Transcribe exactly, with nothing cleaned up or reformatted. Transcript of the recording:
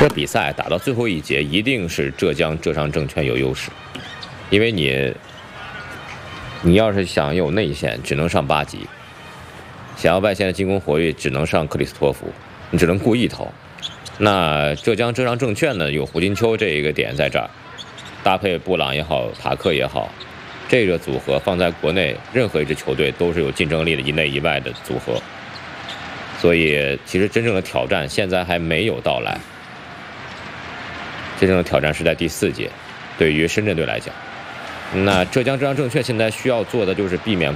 这比赛打到最后一节，一定是浙江浙商证券有优势，因为你，你要是想有内线，只能上八级；想要外线的进攻活跃，只能上克里斯托弗，你只能故意投。那浙江浙商证券呢，有胡金秋这一个点在这儿，搭配布朗也好，塔克也好，这个组合放在国内任何一支球队都是有竞争力的一内一外的组合。所以，其实真正的挑战现在还没有到来。真正的挑战是在第四节，对于深圳队来讲，那浙江浙商证券现在需要做的就是避免